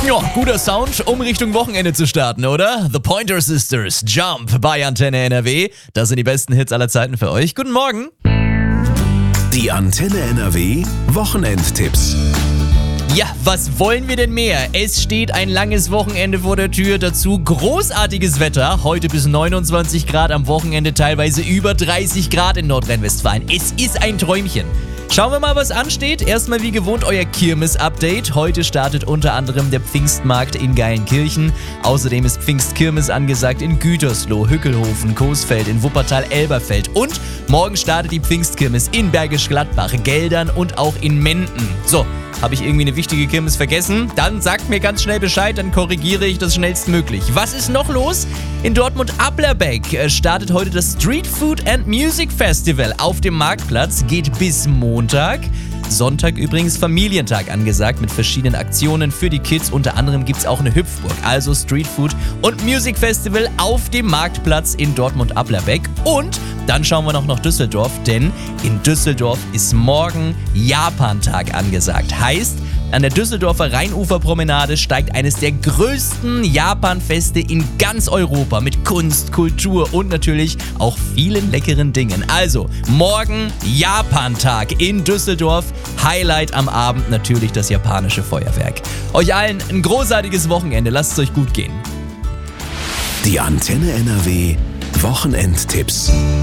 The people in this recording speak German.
Ja, guter Sound, um Richtung Wochenende zu starten, oder? The Pointer Sisters, Jump bei Antenne NRW. Das sind die besten Hits aller Zeiten für euch. Guten Morgen. Die Antenne NRW Wochenendtipps. Ja, was wollen wir denn mehr? Es steht ein langes Wochenende vor der Tür, dazu großartiges Wetter. Heute bis 29 Grad, am Wochenende teilweise über 30 Grad in Nordrhein-Westfalen. Es ist ein Träumchen. Schauen wir mal, was ansteht. Erstmal wie gewohnt euer Kirmes-Update. Heute startet unter anderem der Pfingstmarkt in Geilenkirchen. Außerdem ist Pfingstkirmes angesagt in Gütersloh, Hückelhofen, Coesfeld, in Wuppertal, Elberfeld. Und morgen startet die Pfingstkirmes in Bergisch Gladbach, Geldern und auch in Menden. So, habe ich irgendwie eine wichtige Kirmes vergessen? Dann sagt mir ganz schnell Bescheid, dann korrigiere ich das schnellstmöglich. Was ist noch los? In Dortmund-Applerbeck startet heute das Street Food and Music Festival auf dem Marktplatz. Geht bis Montag. Sonntag übrigens Familientag angesagt mit verschiedenen Aktionen für die Kids. Unter anderem gibt es auch eine Hüpfburg, also Street Food und Music Festival auf dem Marktplatz in Dortmund-Applerbeck. Und dann schauen wir noch nach Düsseldorf, denn in Düsseldorf ist morgen Japantag angesagt. Heißt, an der Düsseldorfer Rheinuferpromenade steigt eines der größten Japanfeste in ganz Europa mit Kunst, Kultur und natürlich auch vielen leckeren Dingen. Also, morgen Japantag in Düsseldorf. Highlight am Abend natürlich das japanische Feuerwerk. Euch allen ein großartiges Wochenende. Lasst es euch gut gehen. Die Antenne NRW Wochenendtipps.